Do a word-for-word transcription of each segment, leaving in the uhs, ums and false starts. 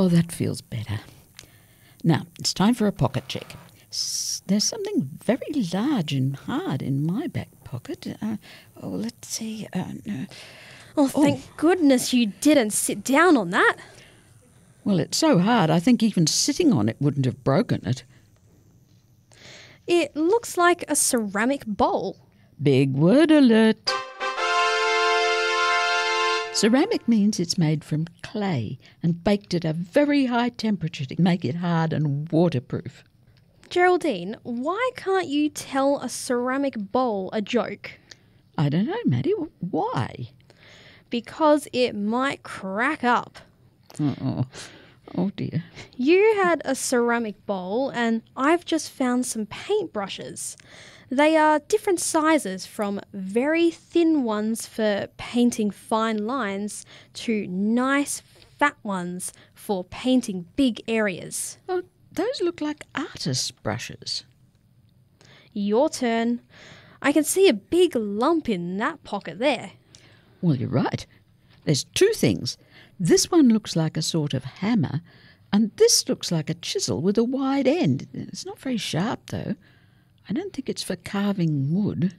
Oh, that feels better. Now, it's time for a pocket check. S- There's something very large and hard in my back pocket. Uh, oh, let's see. Uh, no. Oh, thank Oh. goodness you didn't sit down on that. Well, it's so hard, I think even sitting on it wouldn't have broken it. It looks like a ceramic bowl. Big word alert. Ceramic means it's made from clay and baked at a very high temperature to make it hard and waterproof. Geraldine, why can't you tell a ceramic bowl a joke? I don't know, Maddie. Why? Because it might crack up. Oh, oh dear. You had a ceramic bowl and I've just found some paintbrushes. They are different sizes, from very thin ones for painting fine lines to nice fat ones for painting big areas. Oh, those look like artist's brushes. Your turn. I can see a big lump in that pocket there. Well, you're right. There's two things. This one looks like a sort of hammer, and this looks like a chisel with a wide end. It's not very sharp, though. I don't think it's for carving wood.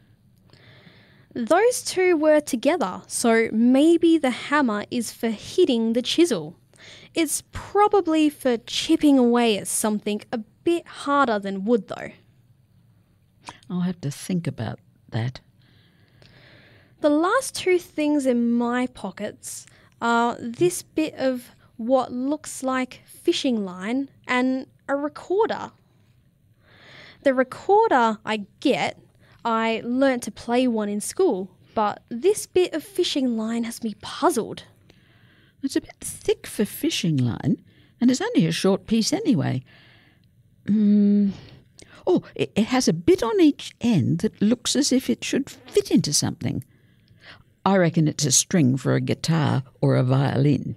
Those two were together, so maybe the hammer is for hitting the chisel. It's probably for chipping away at something a bit harder than wood, though. I'll have to think about that. The last two things in my pockets are this bit of what looks like fishing line and a recorder. The recorder I get, I learnt to play one in school, but this bit of fishing line has me puzzled. It's a bit thick for fishing line, and it's only a short piece anyway. Mm. Oh, it, it has a bit on each end that looks as if it should fit into something. I reckon it's a string for a guitar or a violin.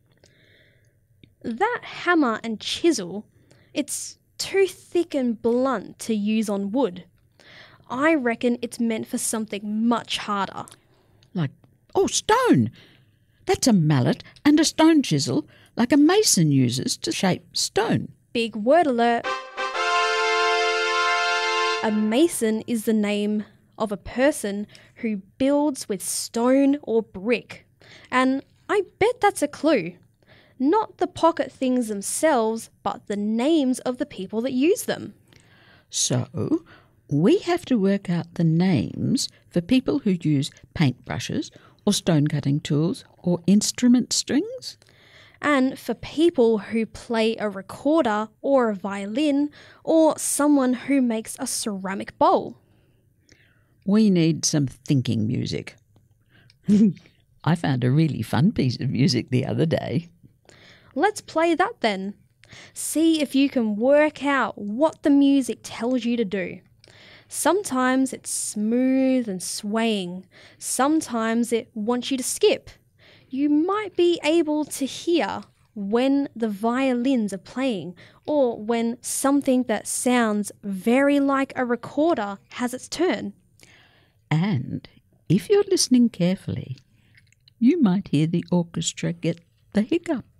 That hammer and chisel, it's too thick and blunt to use on wood. I reckon it's meant for something much harder. Like, oh, stone! That's a mallet and a stone chisel, like a mason uses to shape stone. Big word alert. A mason is the name of a person who builds with stone or brick. And I bet that's a clue. Not the pocket things themselves, but the names of the people that use them. So, we have to work out the names for people who use paintbrushes or stone cutting tools or instrument strings. And for people who play a recorder or a violin or someone who makes a ceramic bowl. We need some thinking music. I found a really fun piece of music the other day. Let's play that then. See if you can work out what the music tells you to do. Sometimes it's smooth and swaying. Sometimes it wants you to skip. You might be able to hear when the violins are playing or when something that sounds very like a recorder has its turn. And if you're listening carefully, you might hear the orchestra get the hiccups.